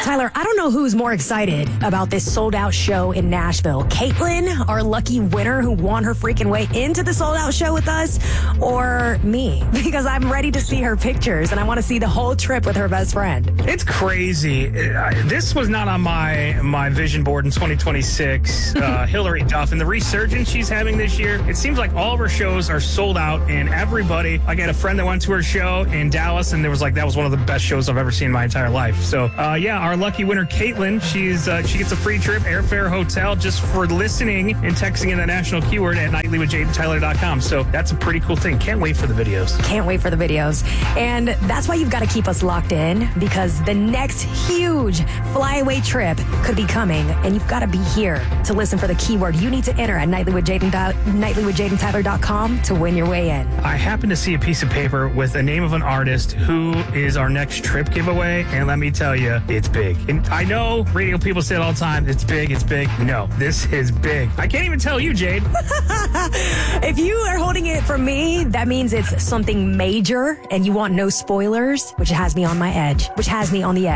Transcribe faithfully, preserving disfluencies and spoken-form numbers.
Tyler, I don't know who's more excited about this sold-out show in Nashville. Caitlin, our lucky winner who won her freaking way into the sold-out show with us, or me, because I'm ready to see her pictures, and I want to see the whole trip with her best friend. It's crazy. Uh, This was not on my my vision board in twenty twenty-six. Uh, Hillary Duff and the resurgence she's having this year. It seems like all of her shows are sold out, and everybody. I got a friend that went to her show in Dallas, and there was like that was one of the best shows I've ever seen in my entire life. So, uh, yeah, our lucky winner, Caitlin, she's uh, she gets a free trip, airfare, hotel, just for listening and texting in the national keyword at nightly with jade and tyler dot com. So that's a pretty cool thing. Can't wait for the videos. Can't wait for the videos. And that's why you've got to keep us locked in, because the next huge flyaway trip could be coming, and you've got to be here to listen for the keyword you need to enter at nightly with jade and tyler dot com to win your way in. I happened to see a piece of paper with the name of an artist who is our next trip giveaway, and let me tell you, it's big. And I know radio people say it all the time, it's big, it's big. No, this is big. I can't even tell you, Jade. If you are holding it from me, that means it's something major, and you want no spoilers, which has me on my edge, which has me on the edge.